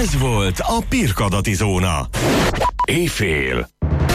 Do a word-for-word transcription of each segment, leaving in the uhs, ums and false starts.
Ez volt a Pirkadati Zóna. Éjfél.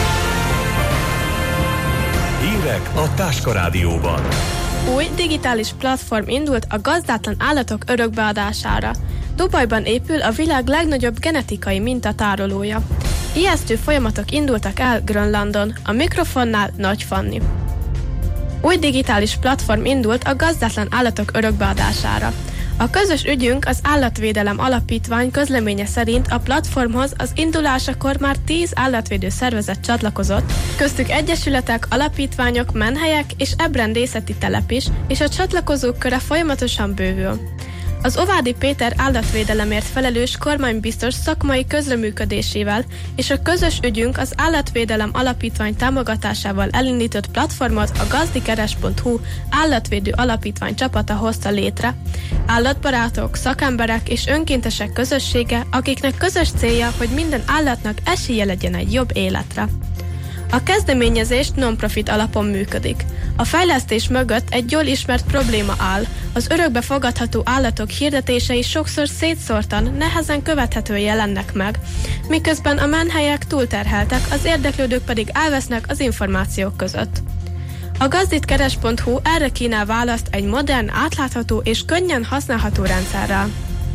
Hírek a Táska Rádióban. Új digitális platform indult a gazdátlan állatok örökbeadására. Dubajban épül a világ legnagyobb genetikai mintatárolója. Ijesztő folyamatok indultak el Grönlandon, a mikrofonnál Nagy Fanni. Új digitális platform indult a gazdátlan állatok örökbeadására. A közös ügyünk az Állatvédelem Alapítvány közleménye szerint a platformhoz az indulásakor már tíz állatvédő szervezet csatlakozott, köztük egyesületek, alapítványok, menhelyek és ebrendészeti telep is, és a csatlakozók köre folyamatosan bővül. Az Ovádi Péter állatvédelemért felelős kormánybiztos szakmai közreműködésével és a közös ügyünk az Állatvédelem Alapítvány támogatásával elindított platformot a gazdikeres pont hu állatvédő alapítvány csapata hozta létre. Állatbarátok, szakemberek és önkéntesek közössége, akiknek közös célja, hogy minden állatnak esélye legyen egy jobb életre. A kezdeményezés non-profit alapon működik. A fejlesztés mögött egy jól ismert probléma áll, az örökbe fogadható állatok hirdetései sokszor szétszórtan, nehezen követhető jelennek meg, miközben a menhelyek túlterheltek, az érdeklődők pedig elvesznek az információk között. A gazdikeres pont hu erre kínál választ egy modern, átlátható és könnyen használható rendszerrel.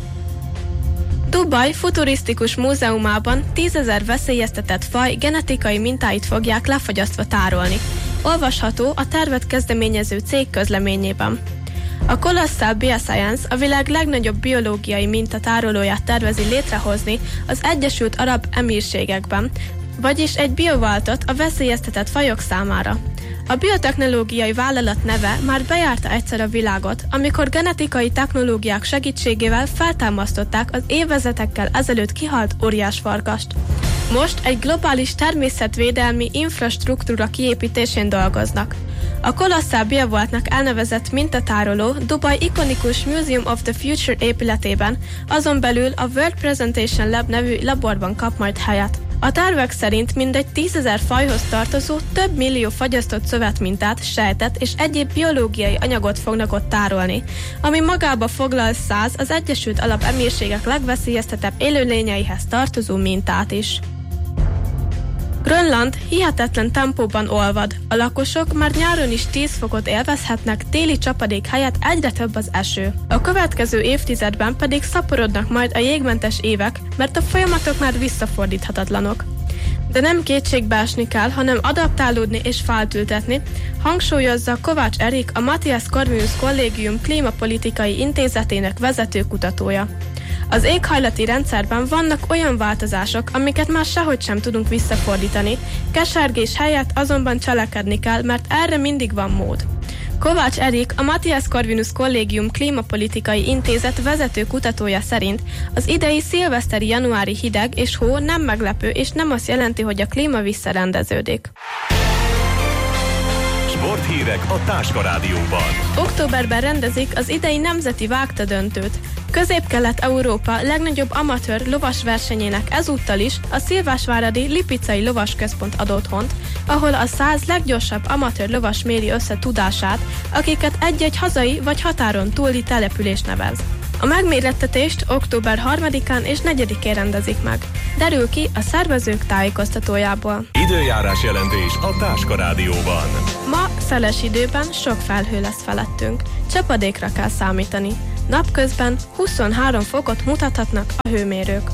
Dubaj futurisztikus múzeumában tízezer veszélyeztetett faj genetikai mintáit fogják lefagyasztva tárolni. Olvasható a tervet kezdeményező cég közleményében. A Colossal Bioscience a világ legnagyobb biológiai mintatárolóját tervezi létrehozni az Egyesült Arab Emírségekben, vagyis egy biováltot a veszélyeztetett fajok számára. A biotechnológiai vállalat neve már bejárta egyszer a világot, amikor genetikai technológiák segítségével feltámasztották az évezredekkel ezelőtt kihalt óriásfarkast. Most egy globális természetvédelmi infrastruktúra kiépítésén dolgoznak. A Colossal Biovaltnak elnevezett mintatároló Dubaj ikonikus Museum of the Future épületében, azon belül a World Presentation Lab nevű laborban kap majd helyet. A tervek szerint mindegy tízezer fajhoz tartozó több millió fagyasztott szövetmintát, sejtet és egyéb biológiai anyagot fognak ott tárolni, ami magába foglal száz az Egyesült Arab Emírségek legveszélyeztetebb élőlényeihez tartozó mintát is. Grönland hihetetlen tempóban olvad, a lakosok már nyáron is tíz fokot élvezhetnek, téli csapadék helyett egyre több az eső. A következő évtizedben pedig szaporodnak majd a jégmentes évek, mert a folyamatok már visszafordíthatatlanok. De nem kétségbe esni kell, hanem adaptálódni és felültetni, hangsúlyozza Kovács Erik, a Matthias Corvinus Kollégium klímapolitikai intézetének vezető kutatója. Az éghajlati rendszerben vannak olyan változások, amiket már sehogy sem tudunk visszafordítani, kesergés helyett azonban cselekedni kell, mert erre mindig van mód. Kovács Erik, a Matthias Corvinus Kollégium klímapolitikai intézet vezető kutatója szerint az idei szilveszteri januári hideg és hó nem meglepő, és nem azt jelenti, hogy a klíma visszarendeződik. Sporthírek a Táska Rádióban. Októberben rendezik az idei nemzeti vágta döntőt. Közép-Kelet-Európa legnagyobb amatőr lovas versenyének ezúttal is a Szilvásváradi Lipicai Lovas Központ ad otthont, ahol a száz leggyorsabb amatőr lovas méri össze tudását, akiket egy-egy hazai vagy határon túli település nevez. A megmérettetést október harmadikán és negyedikén rendezik meg. Derül ki a szervezők tájékoztatójából. Időjárás jelentés a Táska Rádióban. Ma szeles időben sok felhő lesz felettünk. Csapadékra kell számítani. Napközben huszonhárom fokot mutathatnak a hőmérők.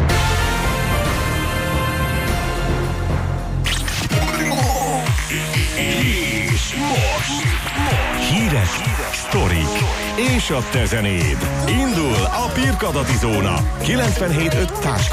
És most, most hírek, sztorik és a te zenéd. Indul a Pirkadati Zóna kilencvenhét öt Táska